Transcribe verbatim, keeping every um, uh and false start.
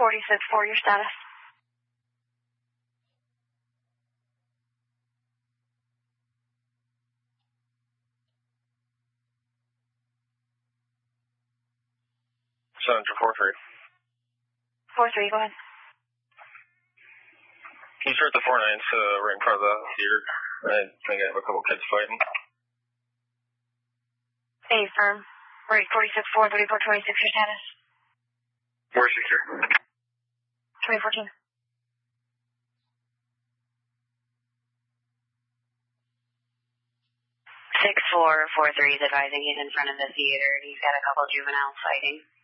forty-six four, your status. Center four three. four three, go ahead. Can you start the four nines uh, right in front of the theater? I think I have a couple kids fighting. Hey, firm. We're at forty-six four, thirty-four twenty-six, your status. Where's secure? twenty fourteen. six four four three is advising he's in front of the theater and he's got a couple juveniles fighting.